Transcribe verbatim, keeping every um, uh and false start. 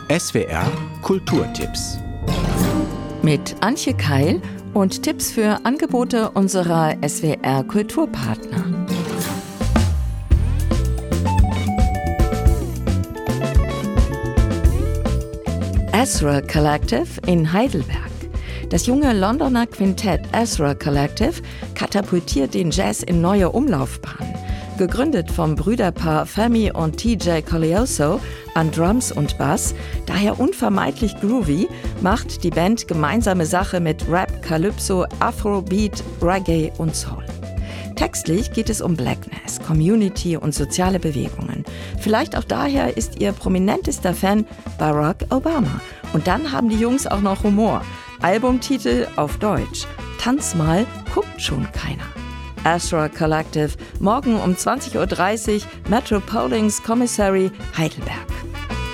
S W R Kulturtipps. Mit Antje Keil und Tipps für Angebote unserer S W R Kulturpartner. Ezra Collective in Heidelberg. Das junge Londoner Quintett Ezra Collective katapultiert den Jazz in neue Umlaufbahnen. Gegründet vom Brüderpaar Femi und T J Colioso an Drums und Bass, daher unvermeidlich groovy, macht die Band gemeinsame Sache mit Rap, Calypso, Afrobeat, Reggae und Soul. Textlich geht es um Blackness, Community und soziale Bewegungen. Vielleicht auch daher ist ihr prominentester Fan Barack Obama. Und dann haben die Jungs auch noch Humor. Albumtitel auf Deutsch: Tanz mal, guckt schon keiner. Ezra Collective, morgen um zwanzig Uhr dreißig, Metropolitan Commissary, Heidelberg.